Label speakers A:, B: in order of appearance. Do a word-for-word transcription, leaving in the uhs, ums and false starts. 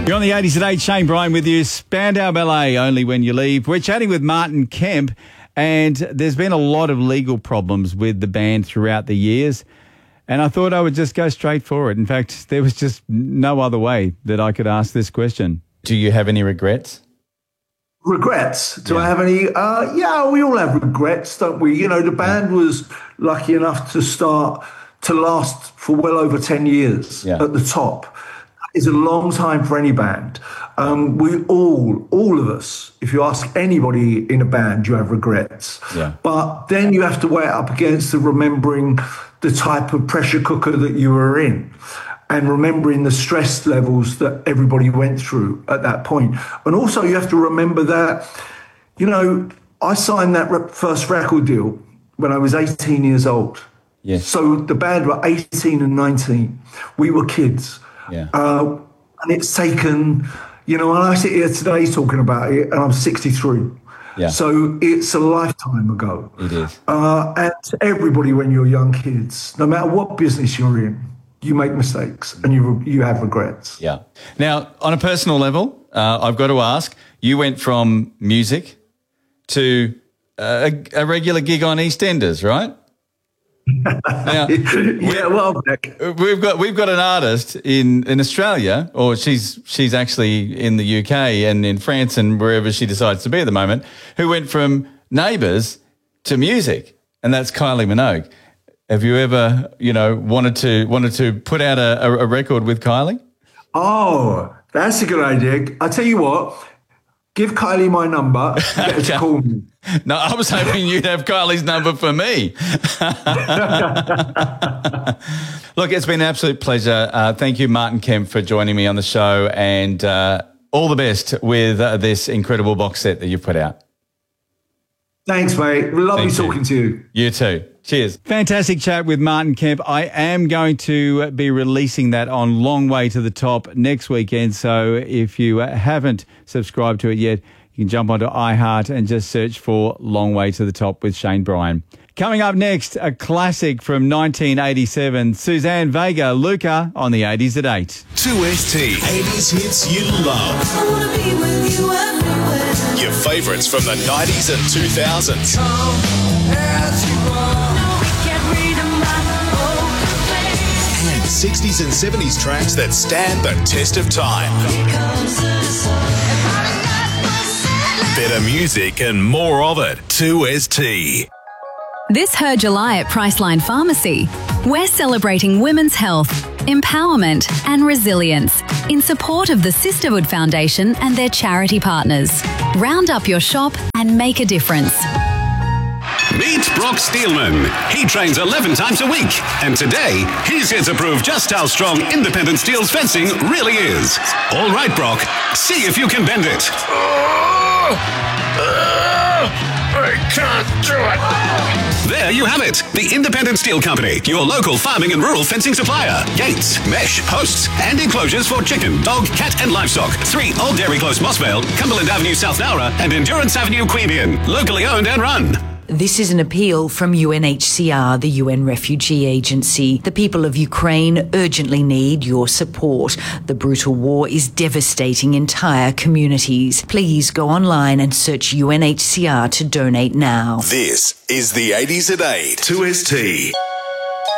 A: You're on the eighties at eight. Shane Bryan with you. Spandau Ballet, Only When You Leave. We're chatting with Martin Kemp, and there's been a lot of legal problems with the band throughout the years, and I thought I would just go straight for it. In fact, there was just no other way that I could ask this question. Do you have any regrets?
B: Regrets? Do
A: Yeah.
B: I have any? Uh, yeah, we all have regrets, don't we? You know, the band was lucky enough to start to last for well over ten years
A: Yeah.
B: at the top. It's a long time for any band. Um, we all, all of us, if you ask anybody in a band, you have regrets.
A: Yeah.
B: But then you have to weigh it up against the remembering the type of pressure cooker that you were in and remembering the stress levels that everybody went through at that point. And also you have to remember that, you know, I signed that re- first record deal when I was eighteen years old.
A: Yes.
B: So the band were eighteen and nineteen. We were kids.
A: Yeah.
B: Uh, and it's taken, you know, and I sit here today talking about it, and I'm sixty-three.
A: Yeah.
B: So it's a lifetime ago.
A: It is.
B: Uh, and everybody, when you're young kids, no matter what business you're in, you make mistakes and you you have regrets.
A: Yeah. Now, on a personal level, uh, I've got to ask, you went from music to uh, a, a regular gig on EastEnders, right? Now,
B: Yeah, well, Beck.
A: We've got we've got an artist in, in Australia, or she's she's actually in the U K and in France and wherever she decides to be at the moment, who went from Neighbours to music, and that's Kylie Minogue. Have you ever, you know, wanted to wanted to put out a, a, a record with Kylie?
B: Oh, that's a good idea. I tell you what, give Kylie my number. Get her to call me.
A: No, I was hoping you'd have Kylie's number for me. Look, it's been an absolute pleasure. Uh, thank you, Martin Kemp, for joining me on the show, and uh, all the best with uh, this incredible box set that you've put out.
B: Thanks, mate. Lovely
A: Thank you.
B: talking to you.
A: You too. Cheers. Fantastic chat with Martin Kemp. I am going to be releasing that on Long Way to the Top next weekend, so if you haven't subscribed to it yet, you can jump onto iHeart and just search for Long Way to the Top with Shane Bryan. Coming up next, a classic from nineteen eighty-seven, Suzanne Vega, Luca on the eighties at eight.
C: two S T. eighties hits you love.
D: I wanna be with you everywhere.
C: Your favourites from the nineties and two thousands. And sixties and seventies tracks that stand the test of time. Better music and more of it. two S T.
E: This Her July at Priceline Pharmacy, we're celebrating women's health, empowerment and resilience in support of the Sisterhood Foundation and their charity partners. Round up your shop and make a difference.
F: Meet Brock Steelman. He trains eleven times a week, and today he's here to prove just how strong independent steel's fencing really is. All right, Brock, see if you can bend it.
G: Oh, uh, I can't do it.
F: There you have it. The Independent Steel Company, your local farming and rural fencing supplier. Gates, mesh, posts, and enclosures for chicken, dog, cat, and livestock. Three Old Dairy Close, Mossvale, Cumberland Avenue, South Nowra, and Endurance Avenue, Queen Anne. Locally owned and run.
H: This is an appeal from U N H C R, the U N Refugee Agency. The people of Ukraine urgently need your support. The brutal war is devastating entire communities. Please go online and search U N H C R to donate now.
C: This is the eighties at eight. two S T.